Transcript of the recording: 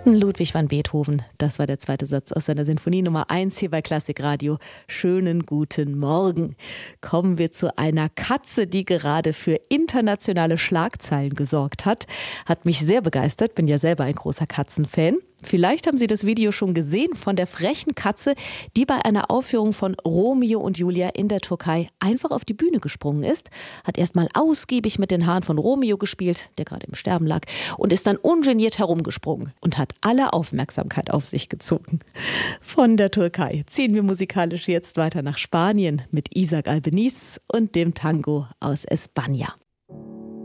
Ludwig van Beethoven, das war der zweite Satz aus seiner Sinfonie Nummer 1 hier bei Klassikradio. Schönen guten Morgen. Kommen wir zu einer Katze, die gerade für internationale Schlagzeilen gesorgt hat. Hat mich sehr begeistert, bin ja selber ein großer Katzenfan. Vielleicht haben Sie das Video schon gesehen von der frechen Katze, die bei einer Aufführung von Romeo und Julia in der Türkei einfach auf die Bühne gesprungen ist, hat erstmal ausgiebig mit den Haaren von Romeo gespielt, der gerade im Sterben lag, und ist dann ungeniert herumgesprungen und hat alle Aufmerksamkeit auf sich gezogen. Von der Türkei ziehen wir musikalisch jetzt weiter nach Spanien mit Isaac Albeniz und dem Tango aus España.